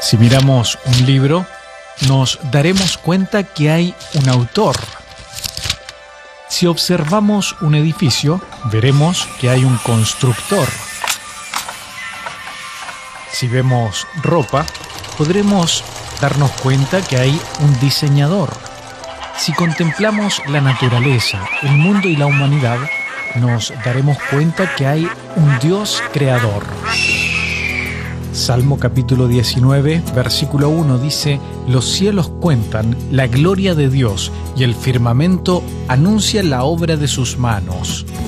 Si miramos un libro, nos daremos cuenta que hay un autor. Si observamos un edificio, veremos que hay un constructor. Si vemos ropa, podremos darnos cuenta que hay un diseñador. Si contemplamos la naturaleza, el mundo y la humanidad, nos daremos cuenta que hay un Dios creador. Salmo capítulo 19, versículo 1 dice: «Los cielos cuentan la gloria de Dios y el firmamento anuncia la obra de sus manos».